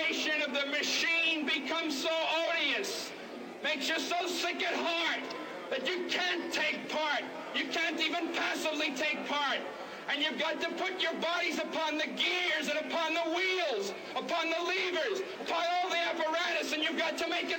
vibration of the machine becomes so odious, makes you so sick at heart that you can't take part. You can't even passively take part. And you've got to put your bodies upon the gears and upon the wheels, upon the levers, upon all the apparatus, and you've got to make it